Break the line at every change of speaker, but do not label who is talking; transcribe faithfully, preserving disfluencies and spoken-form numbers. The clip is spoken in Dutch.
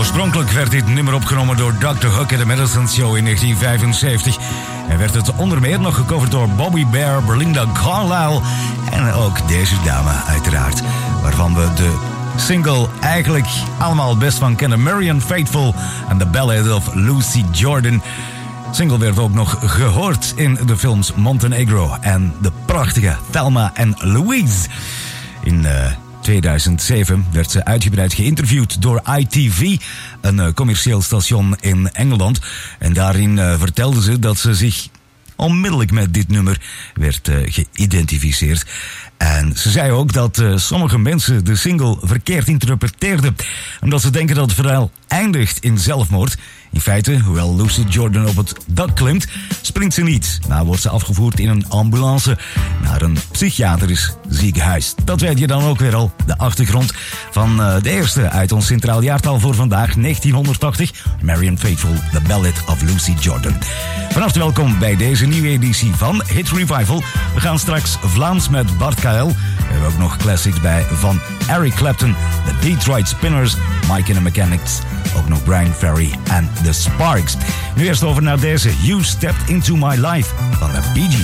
Oorspronkelijk werd dit nummer opgenomen door doctor Hook en de Medicine Show in negentien vijfenzeventig. En werd het onder meer nog gecoverd door Bobby Bear, Belinda Carlisle en ook deze dame uiteraard. Waarvan we de single eigenlijk allemaal het best van kennen. Marianne Faithfull en The Ballad of Lucy Jordan. De single werd ook nog gehoord in de films Montenegro en de prachtige Thelma en Louise. In uh, tweeduizend zeven werd ze uitgebreid geïnterviewd door I T V, een uh, commercieel station in Engeland. En daarin uh, vertelde ze dat ze zich onmiddellijk met dit nummer werd uh, geïdentificeerd. En ze zei ook dat uh, sommige mensen de single verkeerd interpreteerden, omdat ze denken dat het verhaal eindigt in zelfmoord. In feite, hoewel Lucy Jordan op het dak klimt, springt ze niet. Maar wordt ze afgevoerd in een ambulance naar een psychiatrisch ziekenhuis. Dat weet je dan ook weer al. De achtergrond van uh, de eerste uit ons centraal jaartal voor vandaag, negentienhonderdtachtig. Marianne Faithfull, The Ballad of Lucy Jordan. Van harte welkom bij deze nieuwe editie van Hit Revival. We gaan straks Vlaams met Bart K L. We hebben ook nog classics bij van Eric Clapton, The Detroit Spinners, Mike and the Mechanics. Ook nog Brian Ferry en The Sparks. Nu eerst over naar deze You Stepped Into My Life van de Bee Gees.